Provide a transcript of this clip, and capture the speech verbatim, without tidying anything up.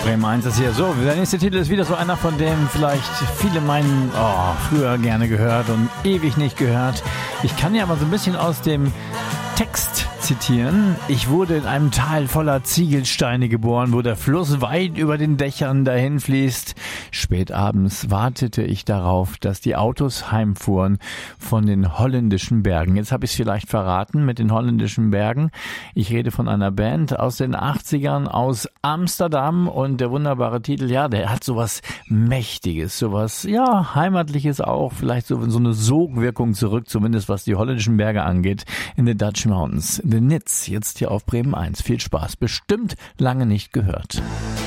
Bremen eins ist hier. So, der nächste Titel ist wieder so einer, von dem vielleicht viele meinen, oh, früher gerne gehört und ewig nicht gehört. Ich kann ja aber so ein bisschen aus dem Text zitieren. Ich wurde in einem Tal voller Ziegelsteine geboren, wo der Fluss weit über den Dächern dahin fließt. Spät abends wartete ich darauf, dass die Autos heimfuhren von den holländischen Bergen. Jetzt habe ich es vielleicht verraten mit den holländischen Bergen. Ich rede von einer Band aus den achtzigern aus Amsterdam und der wunderbare Titel, ja, der hat sowas Mächtiges, sowas, ja, Heimatliches auch, vielleicht so, so eine Sogwirkung zurück, zumindest was die holländischen Berge angeht, in the Dutch Mountains. The Nits, jetzt hier auf Bremen eins. Viel Spaß, bestimmt lange nicht gehört.